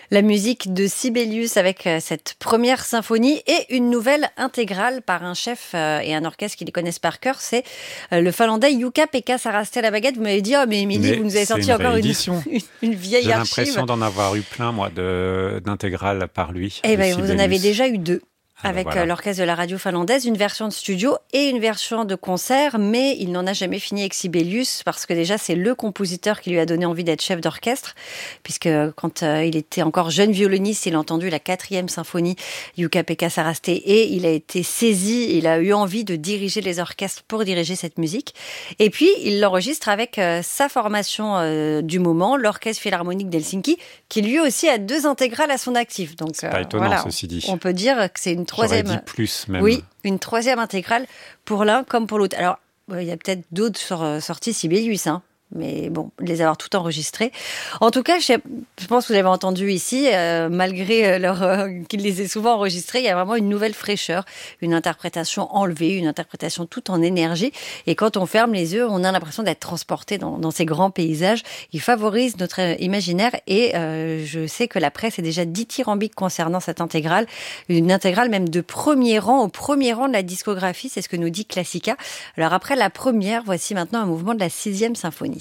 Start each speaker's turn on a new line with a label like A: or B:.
A: La musique de Sibelius avec cette première symphonie et une nouvelle intégrale par un chef et un orchestre qui les connaissent par cœur, c'est le finlandais Jukka-Pekka Sarastie-la-Baguette. Vous m'avez dit, oh mais Émilie, vous nous avez sorti encore une vieille archive.
B: J'ai l'impression d'en avoir eu plein, moi, d'intégrales par lui.
A: Eh bien, vous en avez déjà eu 2. Avec
B: voilà.
A: l'orchestre de la radio finlandaise, une version de studio et une version de concert, mais il n'en a jamais fini avec Sibelius parce que déjà c'est le compositeur qui lui a donné envie d'être chef d'orchestre, puisque quand il était encore jeune violoniste, il a entendu la 4e symphonie Jukka-Pekka Sarastie et il a été saisi, il a eu envie de diriger les orchestres pour diriger cette musique. Et puis il l'enregistre avec sa formation du moment, l'Orchestre Philharmonique d'Helsinki, qui lui aussi a 2 intégrales à son actif. Donc
B: c'est pas étonnant, voilà, ceci dit.
A: On peut dire que c'est une 3e.
B: J'aurais dit plus même.
A: Oui, une 3e intégrale pour l'un comme pour l'autre. Alors, il y a peut-être d'autres sorties Sibelius, mais bon, les avoir toutes enregistrées. En tout cas, je pense que vous avez entendu ici, malgré qu'ils les aient souvent enregistrées, il y a vraiment une nouvelle fraîcheur, une interprétation enlevée, une interprétation toute en énergie. Et quand on ferme les yeux, on a l'impression d'être transporté dans ces grands paysages. Il favorise notre imaginaire et je sais que la presse est déjà dithyrambique concernant cette intégrale. Une intégrale même de premier rang, au premier rang de la discographie, c'est ce que nous dit Classica. Alors après la première, voici maintenant un mouvement de la 6e symphonie.